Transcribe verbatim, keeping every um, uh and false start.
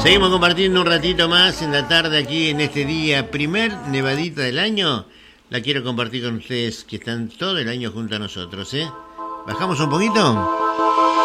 Seguimos compartiendo un ratito más en la tarde aquí en este día, primer nevadita del año. La quiero compartir con ustedes que están todo el año junto a nosotros, ¿eh? ¿Bajamos un poquito?